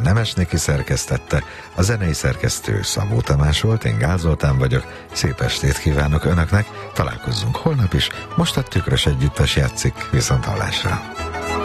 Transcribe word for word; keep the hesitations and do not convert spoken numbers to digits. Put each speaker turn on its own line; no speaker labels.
Nemes Niki szerkesztette, a zenei szerkesztő Szabó Tamás volt, én Gál Zoltán vagyok, szép estét kívánok Önöknek, találkozzunk holnap is, most a Tükrös Együttes játszik, viszont hallásra.